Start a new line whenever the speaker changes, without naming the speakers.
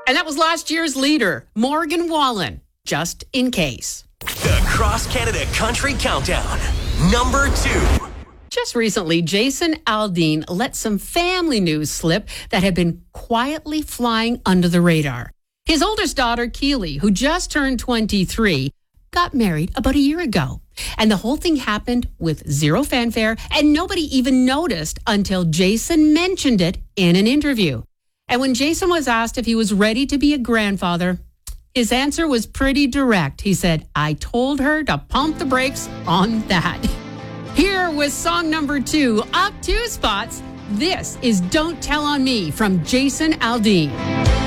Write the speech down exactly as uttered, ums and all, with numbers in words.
And that was last year's leader, Morgan Wallen, just in case.
The Cross Canada Country Countdown, number two.
Just recently, Jason Aldean let some family news slip that had been quietly flying under the radar. His oldest daughter, Keely, who just turned twenty-three, got married about a year ago. And the whole thing happened with zero fanfare, and nobody even noticed until Jason mentioned it in an interview. And when Jason was asked if he was ready to be a grandfather, his answer was pretty direct. He said, I told her to pump the brakes on that. Here with song number two, up two spots, this is Don't Tell on Me from Jason Aldean.